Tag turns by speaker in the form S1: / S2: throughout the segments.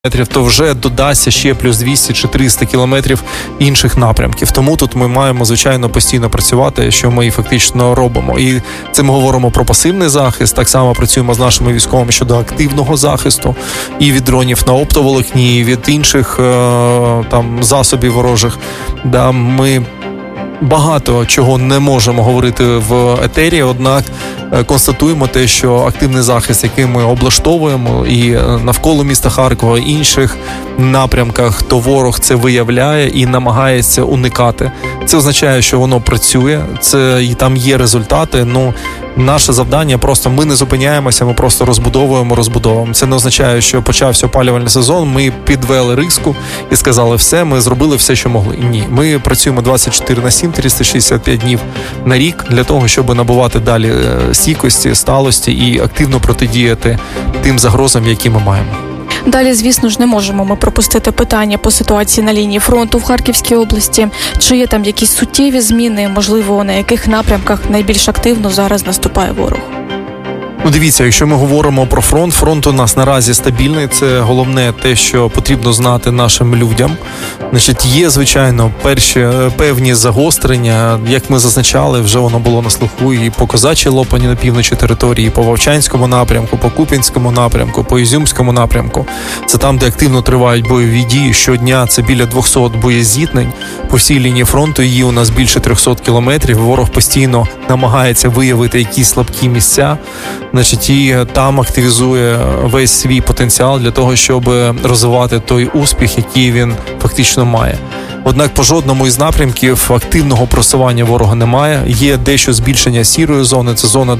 S1: то вже додасться ще плюс 200 чи 300 кілометрів інших напрямків. Тому тут ми маємо, звичайно, постійно працювати, що ми і фактично робимо. І це ми говоримо про пасивний захист, так само працюємо з нашими військовими щодо активного захисту і від дронів на оптоволокні, і від інших там засобів ворожих. Да, ми багато чого не можемо говорити в етері, однак констатуємо те, що активний захист, який ми облаштовуємо і навколо міста Харкова, і інших напрямках, то ворог це виявляє і намагається уникати. Це означає, що воно працює, це і там є результати. Наше завдання просто ми не зупиняємося, ми просто розбудовуємо. Це не означає, що почався опалювальний сезон, ми підвели риску і сказали все, ми зробили все, що могли. Ні, ми працюємо 24/7, 365 днів на рік для того, щоб набувати далі стійкості, сталості і активно протидіяти тим загрозам, які ми маємо.
S2: Далі, звісно ж, не можемо ми пропустити питання по ситуації на лінії фронту в Харківській області. Чи є там якісь суттєві зміни, можливо, на яких напрямках найбільш активно зараз наступає ворог?
S1: Дивіться, якщо ми говоримо про фронт у нас наразі стабільний. Це головне те, що потрібно знати нашим людям. Значить, є, звичайно, певні загострення, як ми зазначали, вже воно було на слуху і по Козачій Лопані на півночі території, і по Вовчанському напрямку, по Куп'янському напрямку, по Ізюмському напрямку. Це там, де активно тривають бойові дії. Щодня це біля 200 боєзіткнень. По всій лінії фронту її у нас більше 300 кілометрів. Ворог постійно намагається виявити якісь слабкі місця. Значить, і там активізує весь свій потенціал для того, щоб розвивати той успіх, який він фактично має. Однак по жодному із напрямків активного просування ворога немає. Є дещо збільшення сірої зони, це зона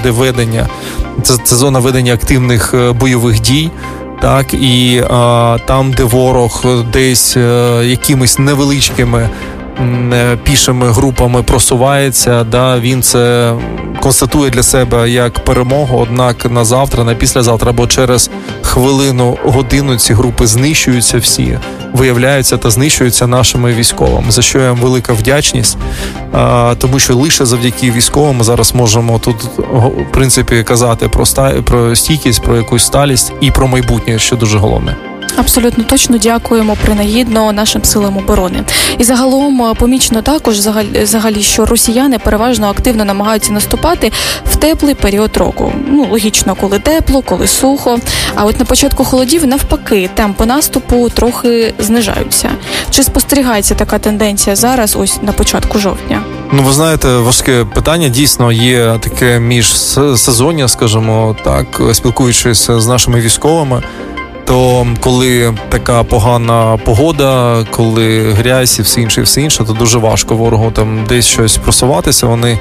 S1: це зона ведення активних бойових дій. Так, і там, де ворог десь якимись невеличкими пішими групами просувається, він це констатує для себе як перемогу, однак на завтра, на післязавтра або через хвилину-годину ці групи знищуються всі, виявляються та знищуються нашими військовими, за що я їм велика вдячність, тому що лише завдяки військовим ми зараз можемо тут, в принципі, казати про стійкість, про якусь сталість і про майбутнє, що дуже головне.
S2: Абсолютно точно, дякуємо принагідно нашим силам оборони. І загалом помічно також, що росіяни переважно активно намагаються наступати в теплий період року. Логічно, коли тепло, коли сухо. А от на початку холодів, навпаки, темпи наступу трохи знижаються. Чи спостерігається така тенденція зараз, ось на початку жовтня?
S1: Ви знаєте, важке питання. Дійсно, є таке міжсезоння, скажімо так, спілкуючись з нашими військовими, то коли така погана погода, коли грязь і все інше, то дуже важко ворогу там десь щось просуватися. Вони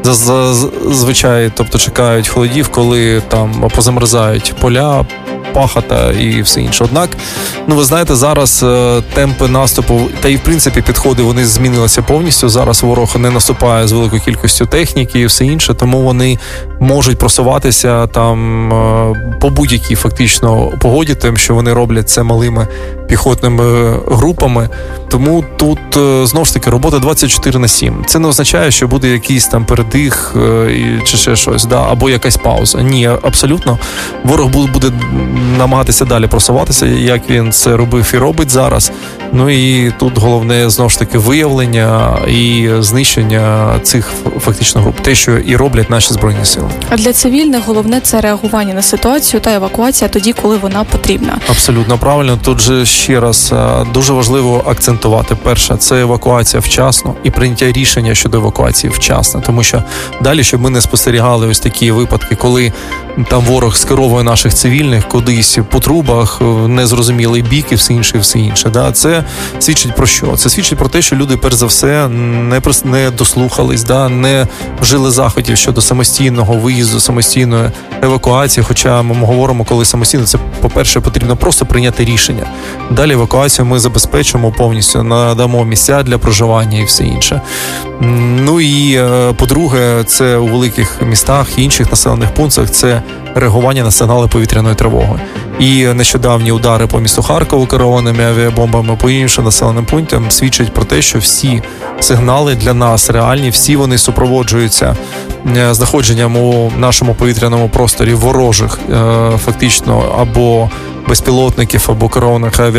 S1: зазвичай, чекають холодів, коли там позамерзають поля, пахота і все інше. Однак, ви знаєте, зараз темпи наступу та і в принципі підходи, вони змінилися повністю. Зараз ворог не наступає з великою кількістю техніки і все інше, тому вони можуть просуватися там по будь-якій фактично погоді, тим, що вони роблять це малими піхотними групами. Тому тут, знову ж таки, робота 24/7. Це не означає, що буде якийсь там передих чи ще щось, або якась пауза. Ні, абсолютно. Ворог буде намагатися далі просуватися, як він це робив і робить зараз. І тут головне, знову ж таки, виявлення і знищення цих фактично груп. Те, що і роблять наші Збройні Сили.
S2: А для цивільних головне – це реагування на ситуацію та евакуація тоді, коли вона потрібна.
S1: Абсолютно правильно. Тут же ще раз дуже важливо акцентувати. Перше, це евакуація вчасно і прийняття рішення щодо евакуації вчасно. Тому що далі, щоб ми не спостерігали ось такі випадки, коли там ворог скеровує наших цивільних кудись по трубах, незрозумілий бік і все інше. Це свідчить про що? Це свідчить про те, що люди, перш за все, не дослухались, не вжили заходів щодо самостійного виїзду, самостійної евакуації. Хоча ми говоримо, коли самостійно, це, по-перше, потрібно просто прийняти рішення. Далі евакуацію ми забезпечимо повністю, надамо місця для проживання і все інше. І, по-друге, це у великих містах і інших населених пунктах, це реагування на сигнали повітряної тривоги. І нещодавні удари по місту Харкову керованими авіабомбами по іншим населеним пунктам свідчать про те, що всі сигнали для нас реальні, всі вони супроводжуються знаходженням у нашому повітряному просторі ворожих фактично або безпілотників, або керованих авіабомб,